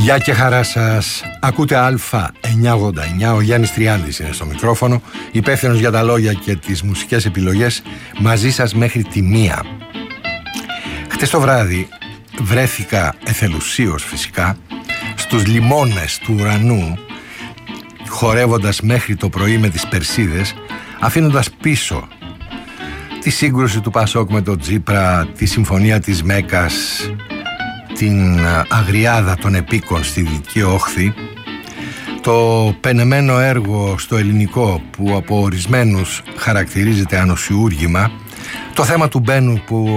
Γεια και χαρά σας. Ακούτε Α989. Ο Γιάννης Τριάντης είναι στο μικρόφωνο, υπεύθυνος για τα λόγια και τις μουσικές επιλογές, μαζί σας μέχρι τη 1. Χτες το βράδυ βρέθηκα εθελουσίως φυσικά στους λιμώνες του ουρανού, χορεύοντας μέχρι το πρωί με τις Περσίδες, αφήνοντας πίσω τη σύγκρουση του Πασόκ με τον Τσίπρα, τη συμφωνία της Μέκας, την αγριάδα των επίκων στη Δυτική Όχθη, το πενεμένο έργο στο ελληνικό που από ορισμένους χαρακτηρίζεται ανοσιούργημα, το θέμα του Μπένου που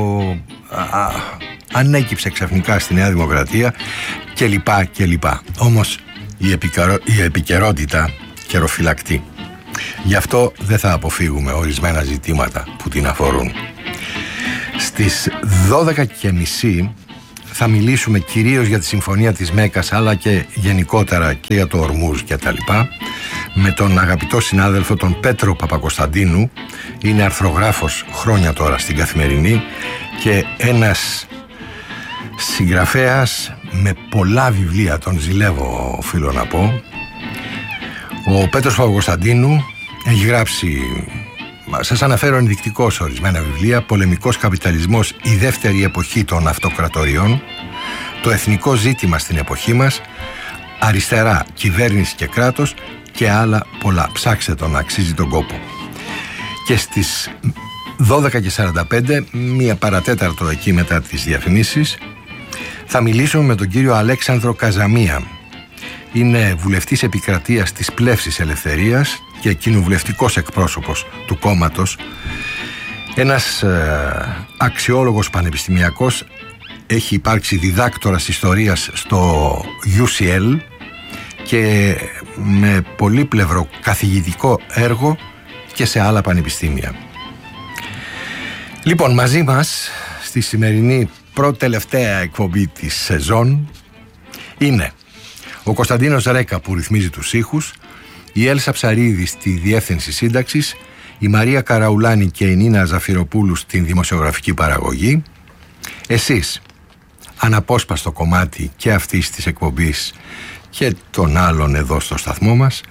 ανέκυψε ξαφνικά στη Νέα Δημοκρατία κλπ. Όμως η επικαιρότητα καιροφυλακτεί. Γι' αυτό δεν θα αποφύγουμε ορισμένα ζητήματα που την αφορούν. Στις 12:30 θα μιλήσουμε κυρίως για τη συμφωνία της Μέκας, αλλά και γενικότερα και για το Ορμούζ και τα λοιπά, με τον αγαπητό συνάδελφο τον Πέτρο Παπακοσταντίνου. Είναι αρθρογράφος χρόνια τώρα στην Καθημερινή και ένας συγγραφέας με πολλά βιβλία, τον ζηλεύω οφείλω να πω. Ο Πέτρος Παπακοσταντίνου έχει γράψει, σας αναφέρω ενδεικτικώς ορισμένα βιβλία: Πολεμικός καπιταλισμός, η δεύτερη εποχή των αυτοκρατοριών, Το εθνικό ζήτημα στην εποχή μας, Αριστερά, κυβέρνηση και κράτος και άλλα πολλά. Ψάξτε τον, αξίζει τον κόπο. Και στις 12:45, μία παρατέταρτο εκεί μετά τις διαφημίσεις, θα μιλήσουμε με τον κύριο Αλέξανδρο Καζαμία. Είναι βουλευτής επικρατείας της Πλεύσης Ελευθερίας και κοινοβουλευτικός εκπρόσωπος του κόμματος. Ένας αξιόλογος πανεπιστημιακός, έχει υπάρξει διδάκτορας ιστορίας στο UCL και με πολύπλευρο καθηγητικό έργο και σε άλλα πανεπιστήμια. Λοιπόν, μαζί μας στη σημερινή πρώτη-τελευταία εκπομπή της σεζόν είναι ο Κωνσταντίνος Ρέκα που ρυθμίζει τους ήχους, η Έλσα Ψαρίδη στη διεύθυνση σύνταξης, η Μαρία Καραουλάνη και η Νίνα Ζαφυροπούλου στην δημοσιογραφική παραγωγή. Εσείς, αναπόσπαστο κομμάτι και αυτής της εκπομπής και των άλλων εδώ στο σταθμό μας.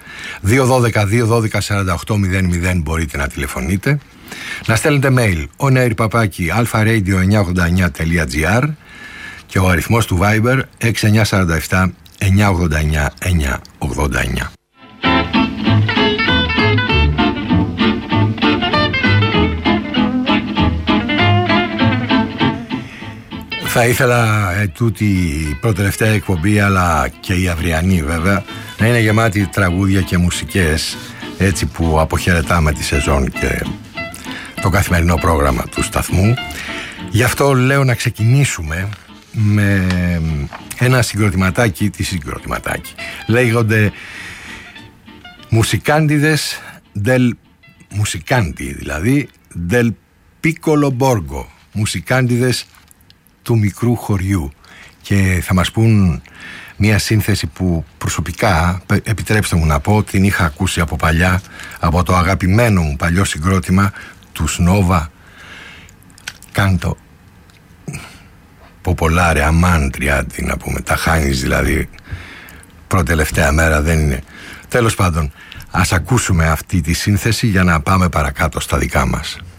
212-212-4800 μπορείτε να τηλεφωνείτε, να στέλνετε mail onair@alfaradio989.gr και ο αριθμός του Viber 6947 989 989. Θα ήθελα τούτη η πρώτη-τελευταία εκπομπή, αλλά και η αυριανή βέβαια, να είναι γεμάτη τραγούδια και μουσικές, έτσι που αποχαιρετάμε τη σεζόν και το καθημερινό πρόγραμμα του σταθμού. Γι' αυτό λέω να ξεκινήσουμε με ένα συγκροτηματάκι. Λέγονται Μουσικάντιδες del Musicanti, δηλαδή del Piccolo Borgo, μουσικάντιδες του μικρού χωριού, και θα μας πούν μια σύνθεση που προσωπικά, επιτρέψτε μου να πω, την είχα ακούσει από παλιά από το αγαπημένο μου παλιό συγκρότημα τους Nova Canto Popolare Amantri, να πούμε, τα χάνεις δηλαδή, πρώτη-τελευταία μέρα δεν είναι. Τέλος πάντων, ας ακούσουμε αυτή τη σύνθεση για να πάμε παρακάτω στα δικά μας.